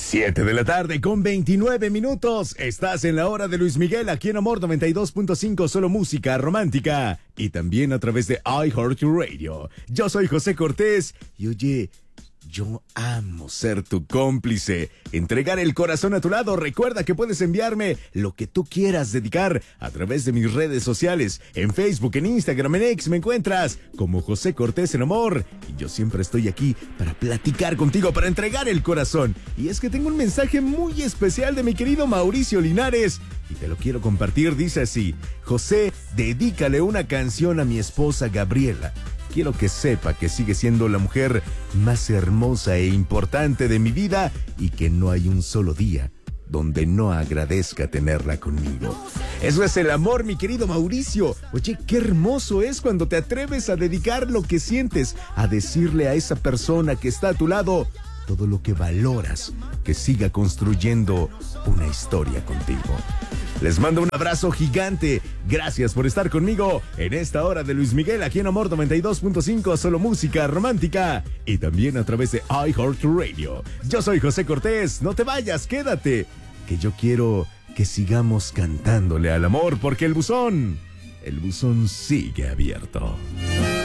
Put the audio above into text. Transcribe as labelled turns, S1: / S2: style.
S1: 7 de la tarde con 29 minutos. Estás en la hora de Luis Miguel aquí en Amor 92.5, solo música romántica. Y también a través de iHeartRadio. Yo soy José Cortés y oye, yo amo ser tu cómplice, entregar el corazón a tu lado. Recuerda que puedes enviarme lo que tú quieras dedicar a través de mis redes sociales. En Facebook, en Instagram, en X me encuentras como José Cortés en Amor. Y yo siempre estoy aquí para platicar contigo, para entregar el corazón. Y es que tengo un mensaje muy especial de mi querido Mauricio Linares y te lo quiero compartir. Dice así: José, dedícale una canción a mi esposa Gabriela. Quiero que sepa que sigue siendo la mujer más hermosa e importante de mi vida y que no hay un solo día donde no agradezca tenerla conmigo. Eso es el amor, mi querido Mauricio. Oye, qué hermoso es cuando te atreves a dedicar lo que sientes, a decirle a esa persona que está a tu lado todo lo que valoras, que siga construyendo una historia contigo. Les mando un abrazo gigante. Gracias por estar conmigo en esta hora de Luis Miguel aquí en Amor 92.5, solo música romántica. Y también a través de iHeartRadio. Yo soy José Cortés. No te vayas, quédate. Que yo quiero que sigamos cantándole al amor porque el buzón sigue abierto.